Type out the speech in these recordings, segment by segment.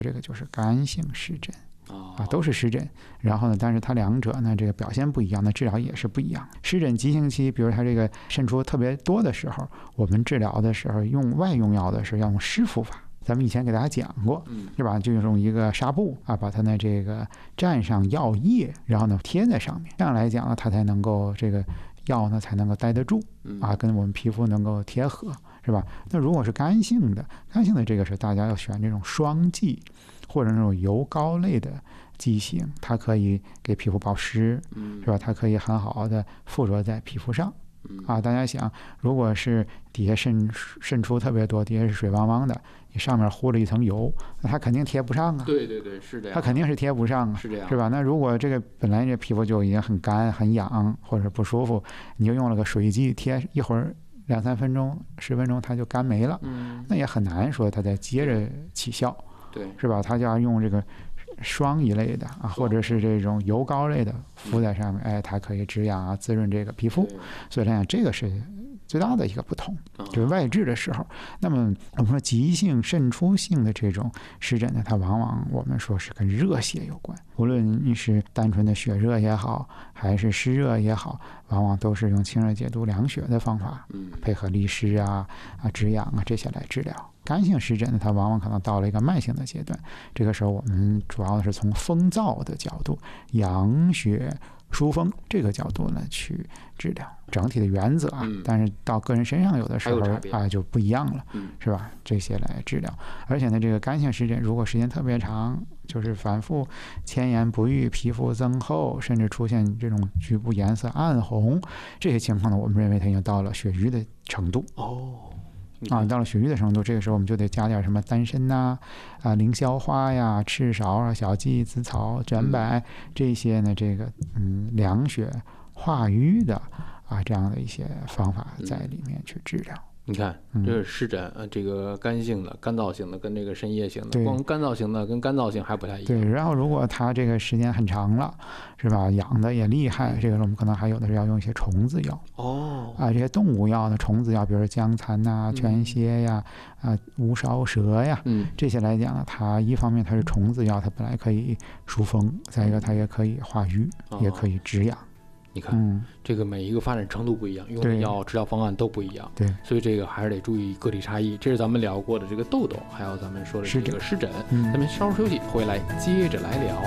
这个就是干性湿疹都是湿疹。然后呢，但是它两者呢这个表现不一样，那治疗也是不一样。湿疹急性期，比如它这个渗出特别多的时候，我们治疗的时候用外用药的时候要用湿敷法。咱们以前给大家讲过，是吧？就用一个纱布把它呢这个蘸上药液，然后呢贴在上面，这样来讲呢，它才能够这个药呢才能够待得住跟我们皮肤能够贴合，是吧？那如果是干性的这个是大家要选这种霜剂或者那种油膏类的剂型，它可以给皮肤保湿，是吧？它可以很好的附着在皮肤上。大家想，如果是底下渗出特别多，底下是水汪汪的，你上面糊了一层油，那它肯定贴不上啊。 对，是这样。 它肯定是贴不上啊， 是这样， 是吧？那如果这个本来这皮肤就已经很干、很痒或者不舒服，你就用了个水剂贴一会儿2-3分钟、10分钟，它就干没了。那也很难说它再接着起效， 对， 是吧？它就要用这个霜一类的或者是这种油膏类的敷在上面，它可以止痒滋润这个皮肤。所以来讲，这个是最大的一个不同，就是外治的时候。那么我们说急性渗出性的这种湿疹呢，它往往我们说是跟热血有关，无论你是单纯的血热也好，还是湿热也好，往往都是用清热解毒凉血的方法，配合利湿止痒这些来治疗。干性湿疹呢，它往往可能到了一个慢性的阶段，这个时候我们主要是从风燥的角度，养血疏风这个角度呢去治疗，整体的原则但是到个人身上有的时候就不一样了，是吧？这些来治疗。而且呢，这个干性湿疹如果时间特别长，就是反复迁延不愈，皮肤增厚，甚至出现这种局部颜色暗红，这些情况呢，我们认为它已经到了血瘀的程度。到了血瘀的程度，这个时候我们就得加点什么丹参凌霄花呀、赤芍小荠、紫草、卷柏这些呢，这个凉血化瘀的这样的一些方法在里面去治疗。 你看，这是湿疹，这个干性的、干燥性的跟这个渗液型的，光干燥型的跟干燥性还不太一样。 对，然后如果它这个时间很长了，是吧？痒的也厉害，这个我们可能还有的是要用一些虫子药。这些动物药的虫子药，比如说姜蚕全蝎呀、无烧蛇呀，这些来讲呢，它一方面它是虫子药，它本来可以疏风，再一个它也可以化瘀，也可以止痒。 你看，这个每一个发展程度不一样，用的药治疗方案都不一样， 对， 所以这个还是得注意个体差异。这是咱们聊过的这个痘痘，还有咱们说的这个湿疹。咱们稍事休息，回来接着来聊。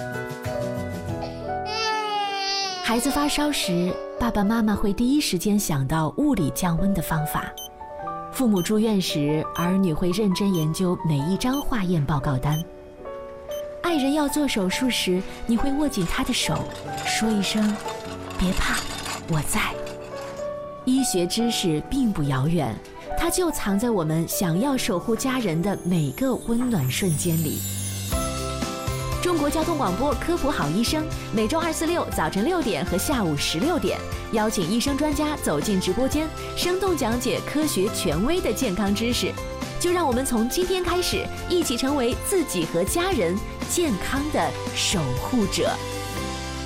孩子发烧时，爸爸妈妈会第一时间想到物理降温的方法；父母住院时，儿女会认真研究每一张化验报告单；爱人要做手术时，你会握紧他的手，说一声别怕，我在。医学知识并不遥远，它就藏在我们想要守护家人的每个温暖瞬间里。中国交通广播科普好医生，每周2、4、6早晨6点和下午16点，邀请医生专家走进直播间，生动讲解科学权威的健康知识。就让我们从今天开始，一起成为自己和家人健康的守护者。